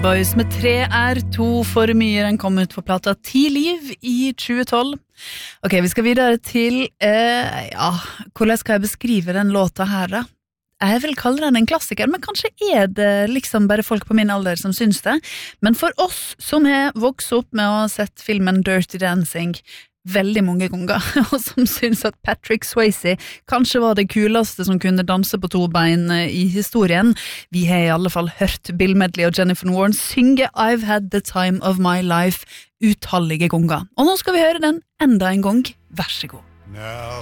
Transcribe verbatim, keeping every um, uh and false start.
Boys med tre er to for mye. Den kom ut på plata Ti Liv i tjue tolv. Ok, vi skal videre til eh, ja, hvordan skal jeg beskrive den låta her da? Jeg vil kalle den en klassiker, men kanskje er det liksom bare folk på min alder som syns det. Men for oss som har vokst opp med å ha sett filmen Dirty Dancing veldig mange ganger, og som syns at Patrick Swayze kanskje var det kuleste som kunne danse på to bein i historien. Vi har i alle fall hørt Bill Medley og Jennifer Warren synge I've Had the Time of My Life utallige ganger. Og nå skal vi høre den enda en gang. Vær så god. Now.